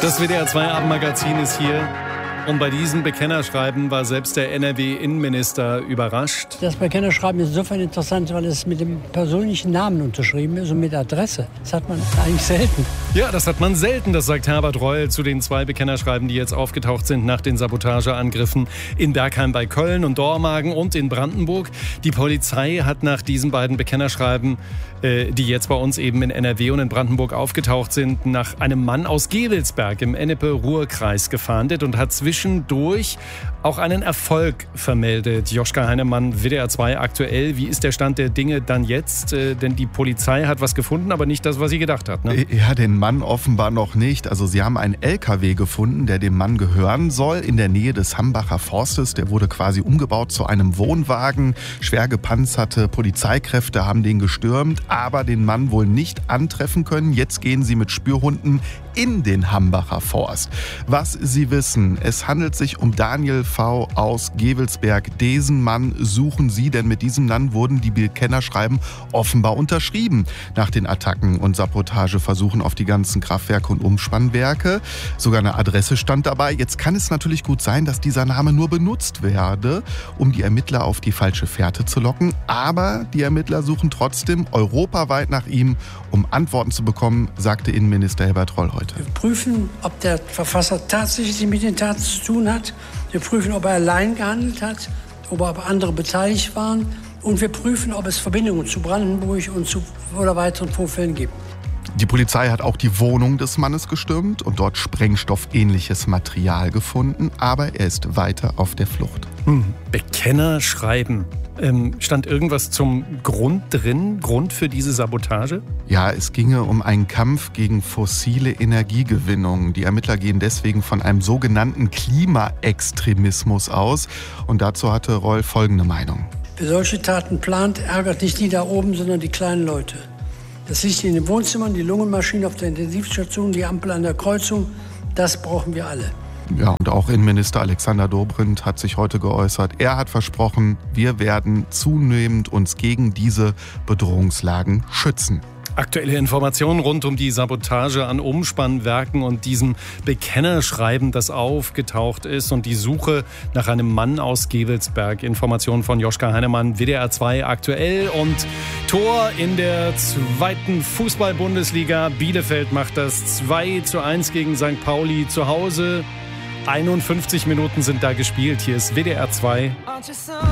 Das WDR-2 Abendmagazin ist hier. Und bei diesem Bekennerschreiben war selbst der NRW-Innenminister überrascht. Das Bekennerschreiben ist insofern interessant, weil es mit dem persönlichen Namen unterschrieben ist und mit Adresse. Das hat man eigentlich selten. Ja, das hat man selten, das sagt Herbert Reul zu den 2 Bekennerschreiben, die jetzt aufgetaucht sind nach den Sabotageangriffen in Bergheim bei Köln und Dormagen und in Brandenburg. Die Polizei hat nach diesen beiden Bekennerschreiben, die jetzt bei uns eben in NRW und in Brandenburg aufgetaucht sind, nach einem Mann aus Gevelsberg im Ennepe-Ruhr-Kreis gefahndet und hat zwischendurch auch einen Erfolg vermeldet. Joschka Heinemann, WDR-2 aktuell. Wie ist der Stand der Dinge dann jetzt? Denn die Polizei hat was gefunden, aber nicht das, was sie gedacht hat. Ne? Ja, den Mann offenbar noch nicht. Also sie haben einen LKW gefunden, der dem Mann gehören soll, in der Nähe des Hambacher Forstes. Der wurde quasi umgebaut zu einem Wohnwagen. Schwer gepanzerte Polizeikräfte haben den gestürmt, aber den Mann wohl nicht antreffen können. Jetzt gehen sie mit Spürhunden in den Hambacher Forst. Was Sie wissen, es handelt sich um Daniel V. aus Gevelsberg. Diesen Mann suchen Sie, denn mit diesem Mann wurden die Bekennerschreiben offenbar unterschrieben. Nach den Attacken und Sabotageversuchen auf die ganzen Kraftwerke und Umspannwerke. Sogar eine Adresse stand dabei. Jetzt kann es natürlich gut sein, dass dieser Name nur benutzt werde, um die Ermittler auf die falsche Fährte zu locken. Aber die Ermittler suchen trotzdem europaweit nach ihm, um Antworten zu bekommen, sagte Innenminister Herbert Reul heute. Wir prüfen, ob der Verfasser tatsächlich mit den Taten zu tun hat. Wir prüfen, ob er allein gehandelt hat, ob andere beteiligt waren. Und wir prüfen, ob es Verbindungen zu Brandenburg und zu oder weiteren Vorfällen gibt. Die Polizei hat auch die Wohnung des Mannes gestürmt und dort sprengstoffähnliches Material gefunden. Aber er ist weiter auf der Flucht. Bekennerschreiben. Stand irgendwas zum Grund drin? Grund für diese Sabotage? Ja, es ginge um einen Kampf gegen fossile Energiegewinnung. Die Ermittler gehen deswegen von einem sogenannten Klimaextremismus aus. Und dazu hatte Reul folgende Meinung. Wer solche Taten plant, ärgert nicht die da oben, sondern die kleinen Leute. Das Licht in den Wohnzimmern, die Lungenmaschine auf der Intensivstation, die Ampel an der Kreuzung, das brauchen wir alle. Ja, und auch Innenminister Alexander Dobrindt hat sich heute geäußert. Er hat versprochen, wir werden zunehmend uns gegen diese Bedrohungslagen schützen. Aktuelle Informationen rund um die Sabotage an Umspannwerken und diesem Bekennerschreiben, das aufgetaucht ist, und die Suche nach einem Mann aus Gevelsberg. Informationen von Joschka Heinemann, WDR-2 aktuell. Und Tor in der 2. Fußball-Bundesliga. Bielefeld macht das 2:1 gegen St. Pauli zu Hause. 51 Minuten sind da gespielt. Hier ist WDR 2.